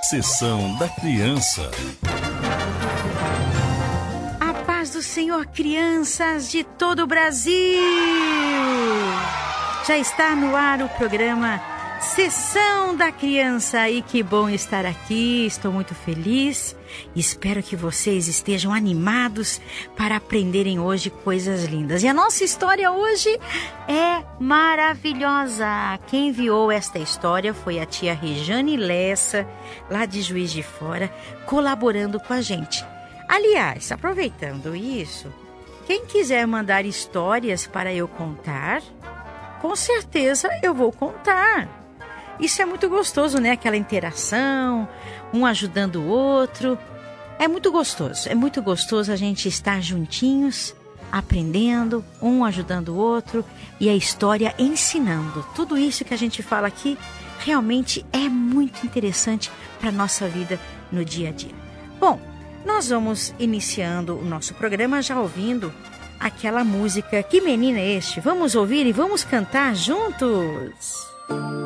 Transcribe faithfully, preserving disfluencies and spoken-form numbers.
Sessão da Criança. A paz do Senhor, crianças de todo o Brasil! Já está no ar o programa Sessão da Criança e que bom estar aqui, estou muito feliz e espero que vocês estejam animados para aprenderem hoje coisas lindas. E a nossa história hoje é maravilhosa. Quem enviou esta história foi a tia Rejane Lessa, lá de Juiz de Fora, colaborando com a gente. Aliás, aproveitando isso, quem quiser mandar histórias para eu contar, com certeza eu vou contar. Isso é muito gostoso, né? Aquela interação, um ajudando o outro. É muito gostoso, é muito gostoso a gente estar juntinhos, aprendendo, um ajudando o outro e a história ensinando. Tudo isso que a gente fala aqui realmente é muito interessante para a nossa vida no dia a dia. Bom, nós vamos iniciando o nosso programa já ouvindo aquela música Que Menino é Este? Vamos ouvir e vamos cantar juntos?